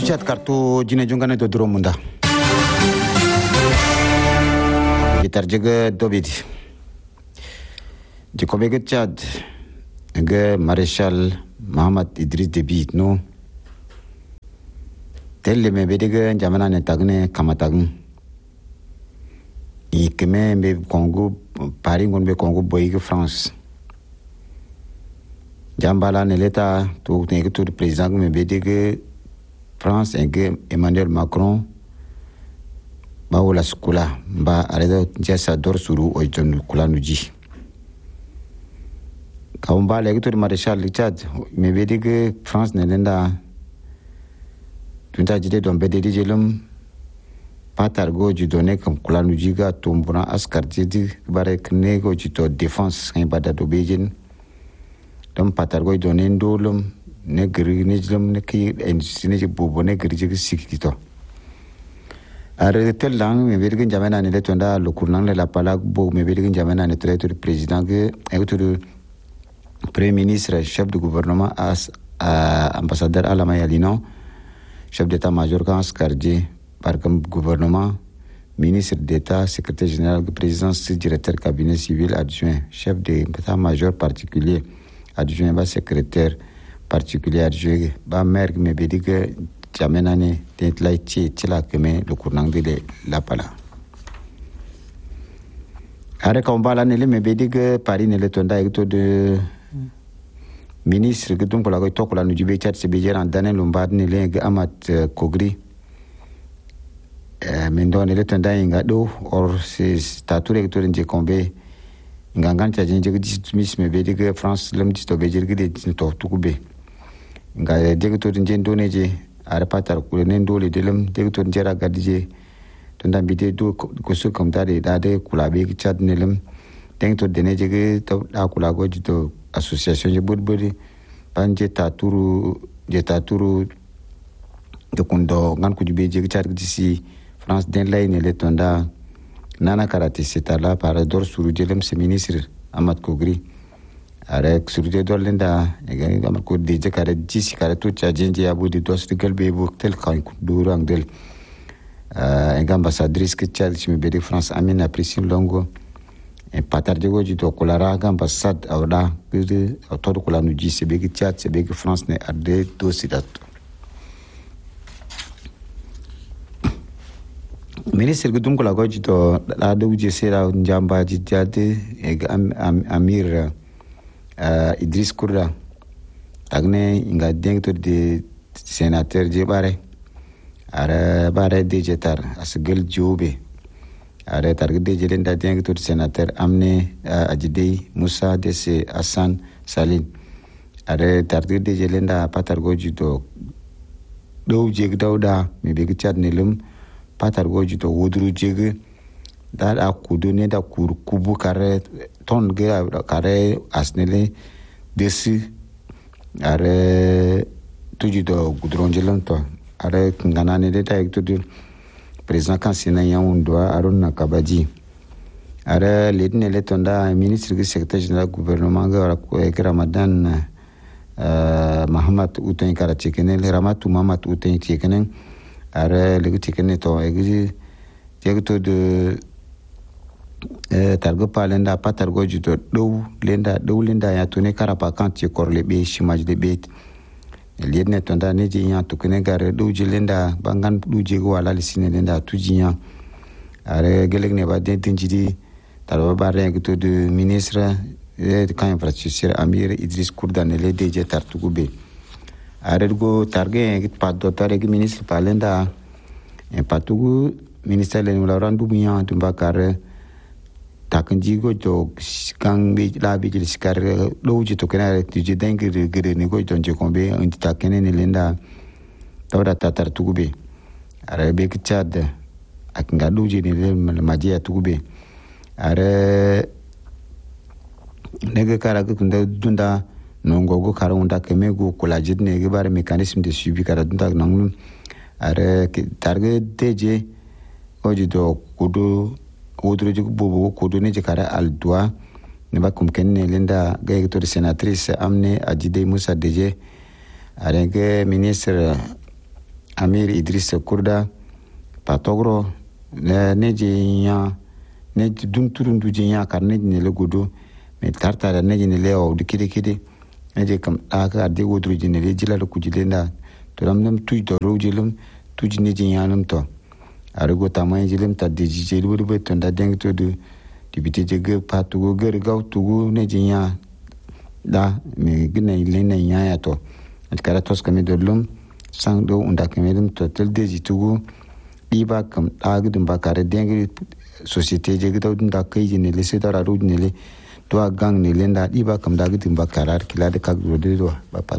Chat kartu jine jungane do dromunda. Gitar jega dobidi. Jikobe ge Chad ge Maréchal Mohamed Idriss Déby no. Telle me bedege jamana ne tagne kamatagun. Ikeme be Congo Paris ngon be Congo boyige France. Jambala ne leta to ne to président me bedege France et Emmanuel Macron baola skula ba aredo jessa dor suru o jon kula nuji kawba le to Maréchal Chad me bedege France ne lenda tunta jide don bedede jelum patar go ju donné comme kula nuji ga tombura askar jidi bare kne go ju to défense en bada do bejin dom patar go donné ndolum ne gri ne jlum ne ki industrie ne bobo ne gri je sikito are tel lang me vergin jamana ne letonda lo kurnan la pala bo me vergin jamana ne traiteur président que et tout premier ministre chef de gouvernement as ambassadeur Alama Yalino chef d'état-major quand Scardi par comme gouvernement ministre d'état secrétaire général de présidence directeur cabinet civil adjoint chef d'état-major particulier adjoint bas secrétaire particulier adjoint ba maire me bediga jamenane tentlai tila keme le cournang de la pala are kambala ne le me bediga Paris ne le tonda ito de ministre que donc la ko tokola nu jibe chat se bejer en Daniel Lombard ne le Amat Kogri men don ne le tonda inga do or c'est stature to nje kombe ngangan cha jinje dismiss me bediga France lem disto bejer gide to tukube nga directeur nje doneje ara patar kulene ndole delem directeur njera gadije to ndambide do ko so comme tare dade kulabe ki Chad nelem directeur deneje ke to da kulago to association je bodbodi panje taturu de kundo ngan ku jube je Chad d'ici France den lay ne le tonda nana karate setala para dor suru jelem se ministre Amat Kogri arek surde dolenda ega amar ko deje kare jisi kare to chajenje abu de dos de galbe bu tel kan duru angdel ega ambassadrice que Chad me bede France amine apprécie longo e patar de goji to kolara ga ambassade awda de autor ko la nu ji se be Chad se be France ne arde to sidat ministre gudum ko la goji to la de uje sera njamba ji jade ega amir Idriss Kourda agne inga directeur de sénateur je bare ara bare de jetar asgel jobe ara target de jelenda directeur sénateur amne ajidei Moussa Desse Hassan Salin ara target de jelenda patar goji to do jeg dawda mi be Chad nelum patar goji to wodru jeg da kudu ne da kubu kare ton ge kare asnele desi are tuji do gudronjelan to are ngana ne da ek tudu président kansina yaun do Aruna Kabaji are ledne le tonda ministre du secrétaire général gouvernement ga ko ek Ramadan Mohamed Outain Karatchekene Ramatu Mohamed Outain Chekene are le chekene to ek directeur de targo palenda patargo juto do lenda ya tone karapa kanti korlebe shimaj de bet liedne tonda ne ji ya to kene gare do jilenda bangan du jego wala lisine lenda tujiya are gelegne ba den tinjidi tarba bare to de ministre de kan infrastructure Amir Idriss Kourda ne le deje tartugube are go targe pat do targe ministre palenda en patugu ministre le Laurent Dubian tumbakare takanji go to kang bi la bi jil skar do ji to kana ti dengir gere ni go to je kombe anti takene ne lenda tawda tatar tugube are be Chad ak nga do ji ne maji tugube are nege kara ko dunda nongo go kara unda keme go kolajid ne ge bare mécanisme de suivi kara dunda nang are target deje oji do kudo outro de bobo kodo ne jekara al doa ne ba kum ken ne lenda ga to sénatrice amne ajide Moussa Deje arenge ministre Amir Idris Kurda patogro neje nya ne dum turun du jinya kar ne le godo me tarta da ne le o dikide kide ne kam aka de wodru jine le jila ku jile nda to ram tu do ro jilum tu jine jinya nam to arigo tamay jilum ta de jile bu be to nda deng to du dibite je ge patu go ge ga tu ne jinya da me gine le ne nya ya to kara tos kami do lum sang do unda kami dum to tel de jitugo iba kam ag dum ba kare deng société je gida dum da kai jine le se dara ru ne le to gang ne le nda iba kam da gidum ba karar kila de kag do de do ba